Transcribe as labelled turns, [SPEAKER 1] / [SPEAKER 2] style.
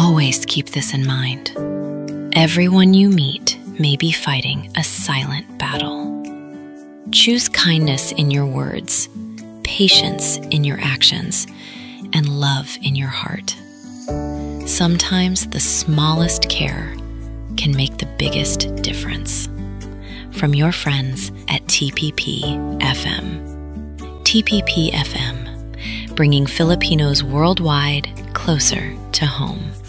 [SPEAKER 1] Always keep this in mind. Everyone you meet may be fighting a silent battle. Choose kindness in your words, patience in your actions, and love in your heart. Sometimes the smallest care can make the biggest difference. From your friends at TPP FM. TPP FM, bringing Filipinos worldwide closer to home.